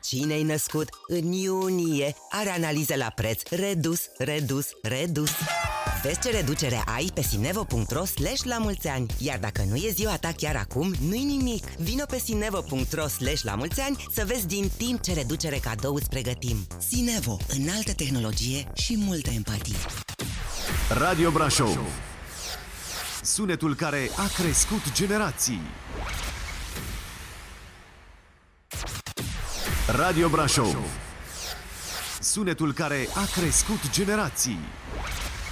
Cine-i născut în iunie are analiză la preț redus, redus, redus. Vezi ce reducere ai pe sinevo.ro/lamulțeani. Iar dacă nu e ziua ta chiar acum, nu-i nimic. Vino pe sinevo.ro/lamulțeani să vezi din timp ce reducere cadou îți pregătim. Sinevo, înaltă tehnologie și multă empatie. Radio Brașov, sunetul care a crescut generații. Radio Brașov, sunetul care a crescut generații.